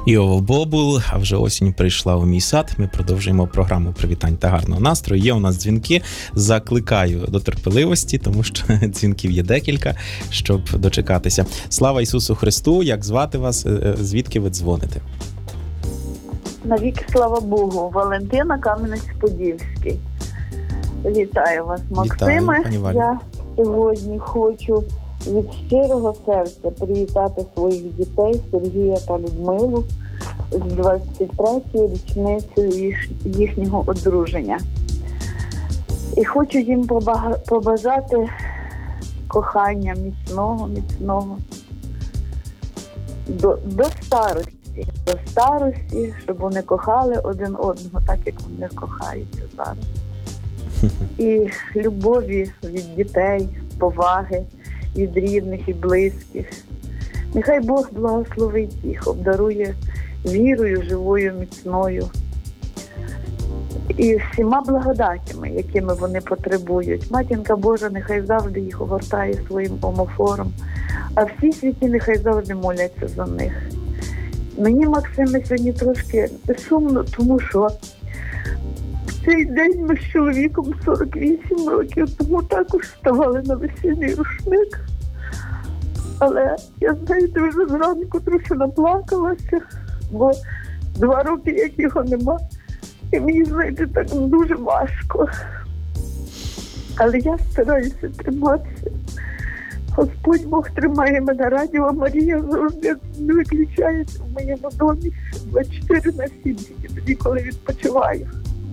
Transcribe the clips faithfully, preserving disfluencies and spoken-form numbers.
Іов Бобул, а вже осінь прийшла у мій сад. Ми продовжуємо програму привітань та гарного настрою. Є у нас дзвінки. Закликаю до терпеливості, тому що дзвінків є декілька, щоб дочекатися. Слава Ісусу Христу! Як звати вас? Звідки ви дзвоните? Навіки слава Богу. Валентина, Кам'янець-Подільський. Вітаю вас, Максиме. Вітаю, Я сьогодні хочу від щирого серця привітати своїх дітей Сергія та Людмилу з двадцять третьою річницею їхнього одруження. І хочу їм побажати кохання міцного, міцного до, до старості, до старості, щоб вони кохали один одного так, як вони кохаються зараз. І любові від дітей, поваги від рідних і близьких. Нехай Бог благословить їх, обдарує вірою, живою, міцною і всіма благодатями, якими вони потребують. Матінка Божа нехай завжди їх огортає своїм омофором, а всі святі нехай завжди моляться за них. Мені, Максиме, сьогодні трошки сумно, тому що в цей день ми з чоловіком сорок вісім років тому також ставали на весільний рушник. Але я, знаєте, вже зранку трохи наплакалася, бо два роки, як його нема, і мені, знаєте, так дуже важко. Але я стараюся триматися. Господь Бог тримає мене, Радіо Марія завжди не виключається в моєму домі двадцять чотири на сім, тоді, коли відпочиваю.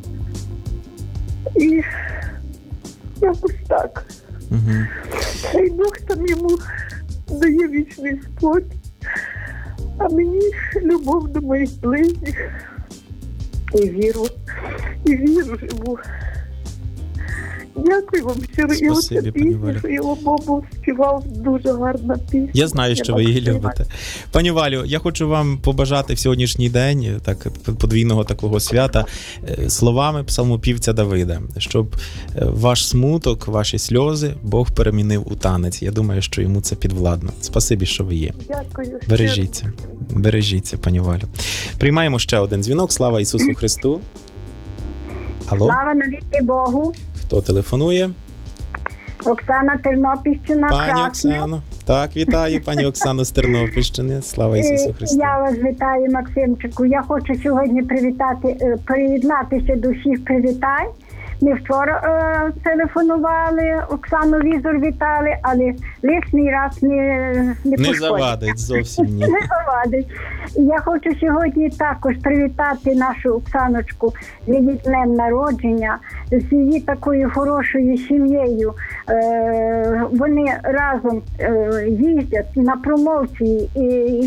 І якось так. Угу. Хай Бог там йому дає вічний спокій, а мені любов до моїх близьких і віру, і віру живу. Дякую вам щиро. І оця пісня, що Іов Бобул співав, дуже гарна пісня. Я знаю, що ви її любите. Пані Валю, я хочу вам побажати в сьогоднішній день, так, подвійного такого свята, словами псалмопівця Давида, щоб ваш смуток, ваші сльози Бог перемінив у танець. Я думаю, що йому це підвладно. Спасибі, що ви є. Дякую. Бережіться. Бережіться, пані Валю. Приймаємо ще один дзвінок. Слава Ісусу Христу. Алло? Слава навіки Богу. Хто телефонує? Оксана, Тернопільщина. Пані Оксано. Так, вітаю, пані Оксано з Тернопільщини. Слава Ісусу Христу. Я вас вітаю, Максимчику. Я хочу сьогодні привітати, приєднатися до всіх привітань. Ми вчора е, телефонували, Оксану Візор вітали, але лишній раз не не, не завадить зовсім ні. Не завадить. Я хочу сьогодні також привітати нашу Оксаночку з її днем народження, з її такою хорошою сім'єю. Е, вони разом е, їздять на промоції і